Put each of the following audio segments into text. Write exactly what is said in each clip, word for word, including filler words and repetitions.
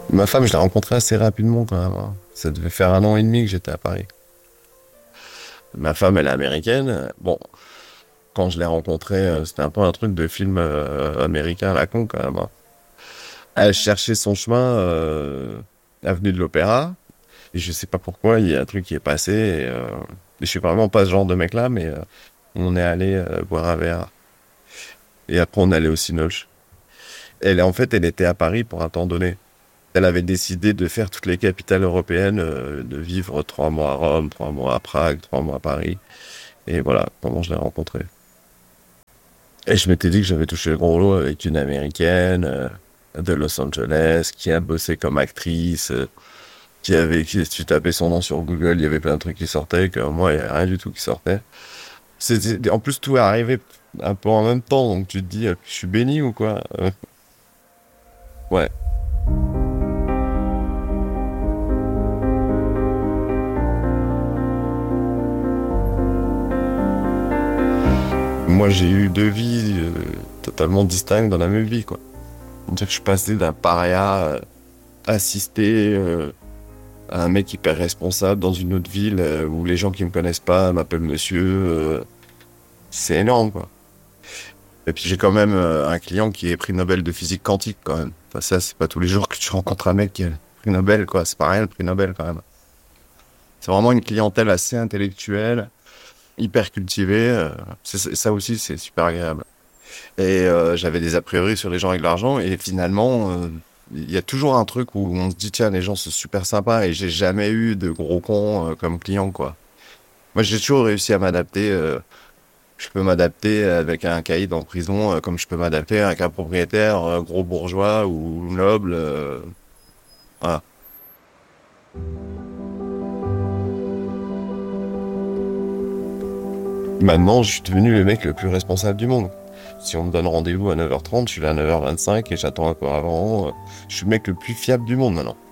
Ma femme, je l'ai rencontrée assez rapidement quand même, hein. Ça devait faire un an et demi que j'étais à Paris. Ma femme, elle est américaine. Bon, quand je l'ai rencontrée, euh, c'était un peu un truc de film euh, américain à la con quand même, hein. Elle cherchait son chemin euh, avenue de l'Opéra. Et je sais pas pourquoi, il y a un truc qui est passé. Et, euh, je suis vraiment pas ce genre de mec-là, mais euh, on est allé euh, boire un verre. Et après, on est allé au Cinoche. Elle, en fait, elle était à Paris pour un temps donné. Elle avait décidé de faire toutes les capitales européennes, euh, de vivre trois mois à Rome, trois mois à Prague, trois mois à Paris. Et voilà comment je l'ai rencontrée. Et je m'étais dit que j'avais touché le gros lot avec une américaine euh, de Los Angeles qui a bossé comme actrice, euh, qui avait, qui, si tu tapais son nom sur Google, il y avait plein de trucs qui sortaient, que moi, il n'y avait rien du tout qui sortait. C'était, en plus, tout est arrivé un peu en même temps, donc tu te dis, euh, je suis béni ou quoi? Euh, ouais. Moi, j'ai eu deux vies euh, totalement distinctes dans la même vie, quoi. C'est-à-dire que je suis passé d'un paria euh, assisté euh, à un mec hyper responsable dans une autre ville euh, où les gens qui me connaissent pas m'appellent monsieur. euh, c'est énorme, quoi. Et puis j'ai quand même euh, un client qui est prix Nobel de physique quantique, quand même. Enfin, ça, c'est pas tous les jours que tu rencontres un mec qui est prix Nobel, quoi. C'est pas rien, le prix Nobel, quand même. C'est vraiment une clientèle assez intellectuelle, hyper cultivée. euh, c'est- c'est- ça aussi, c'est super agréable. Et euh, j'avais des a priori sur les gens avec de l'argent. Et finalement, euh, il y a toujours un truc où on se dit, tiens, les gens sont super sympas. Et j'ai jamais eu de gros cons euh, comme client, quoi. Moi, j'ai toujours réussi à m'adapter. euh, je peux m'adapter avec un caïd en prison, euh, comme je peux m'adapter avec un propriétaire euh, gros bourgeois ou noble. euh, voilà. Maintenant, je suis devenu le mec le plus responsable du monde. Si on me donne rendez-vous à neuf heures trente, je suis là à neuf heures vingt-cinq et j'attends un peu avant. euh, Je suis le mec le plus fiable du monde maintenant.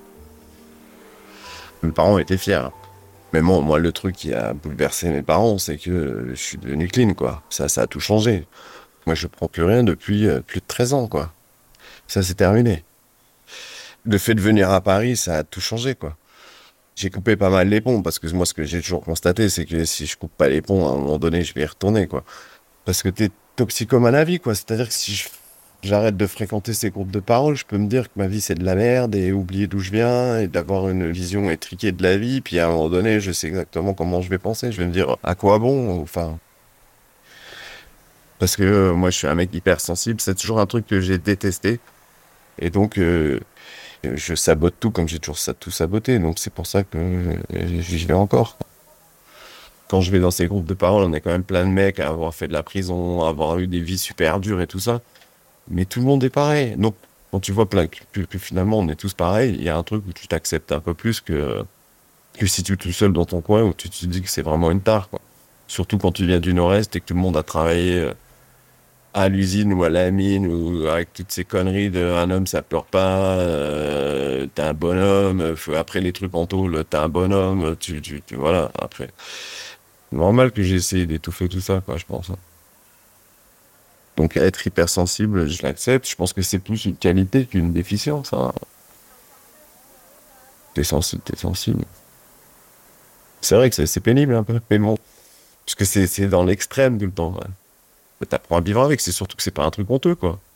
Mes parents étaient fiers, hein. Mais bon, moi, le truc qui a bouleversé mes parents, c'est que euh, je suis devenu clean, quoi. Ça, ça a tout changé. Moi, je prends plus rien depuis euh, plus de treize ans, quoi. Ça, c'est terminé. Le fait de venir à Paris, ça a tout changé, quoi. J'ai coupé pas mal les ponts, parce que moi, ce que j'ai toujours constaté, c'est que si je coupe pas les ponts, à un moment donné, je vais y retourner, quoi. Parce que t'es toxicomane à vie, quoi. C'est-à-dire que si je- j'arrête de fréquenter ces groupes de parole, je peux me dire que ma vie, c'est de la merde, et oublier d'où je viens, et d'avoir une vision étriquée de la vie, puis à un moment donné, je sais exactement comment je vais penser. Je vais me dire, à quoi bon? Enfin, parce que euh, moi, je suis un mec hypersensible, c'est toujours un truc que j'ai détesté. Et donc, euh, je sabote tout comme j'ai toujours sa- tout saboté. Donc, c'est pour ça que euh, j'y vais encore. Quand je vais dans ces groupes de parole, on est quand même plein de mecs à avoir fait de la prison, à avoir eu des vies super dures et tout ça. Mais tout le monde est pareil. Donc, quand tu vois plein, que, que finalement on est tous pareils, il y a un truc où tu t'acceptes un peu plus que, que si tu es tout seul dans ton coin où tu te dis que c'est vraiment une tare, quoi. Surtout quand tu viens du Nord-Est et que tout le monde a travaillé euh, à l'usine ou à la mine ou avec toutes ces conneries de un homme ça pleure pas, euh, t'es un bonhomme, euh, faut- après les trucs en tôle, t'es un bonhomme, tu, tu, tu- voilà, après. Normal que j'ai essayé d'étouffer tout ça, quoi, je pense, hein. Donc être hypersensible, je l'accepte. Je pense que c'est plus une qualité qu'une déficience, hein. T'es sensible, t'es sensible. C'est vrai que c'est c'est pénible un peu, mais bon, parce que c'est c'est dans l'extrême tout le temps, ouais. Mais t'apprends à vivre avec, c'est surtout que c'est pas un truc honteux, quoi.